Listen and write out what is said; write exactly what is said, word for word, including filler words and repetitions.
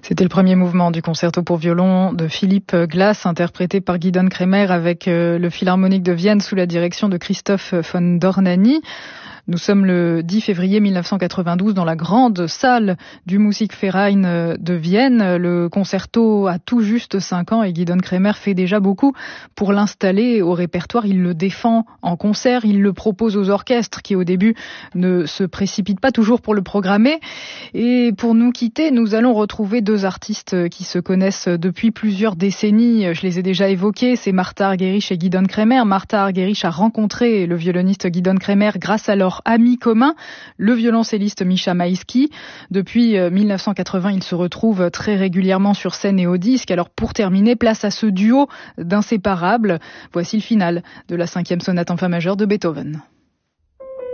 C'était le premier mouvement du concerto pour violon de Philippe Glass, interprété par Gidon Kremer avec le Philharmonique de Vienne sous la direction de Christoph von Dornany. Nous sommes le dix février mille neuf cent quatre-vingt-douze dans la grande salle du Musikverein de Vienne. Le concerto a tout juste cinq ans et Gidon Kremer fait déjà beaucoup pour l'installer au répertoire. Il le défend en concert, il le propose aux orchestres qui au début ne se précipitent pas toujours pour le programmer. Et pour nous quitter, nous allons retrouver deux artistes qui se connaissent depuis plusieurs décennies. Je les ai déjà évoqués, c'est Martha Argerich et Gidon Kremer. Martha Argerich a rencontré le violoniste Gidon Kremer grâce à leur ami commun, le violoncelliste Misha Maïski. Depuis mille neuf cent quatre-vingts, ils se retrouvent très régulièrement sur scène et au disque. Alors pour terminer, place à ce duo d'inséparables. Voici le final de la cinquième sonate en fa majeur de Beethoven.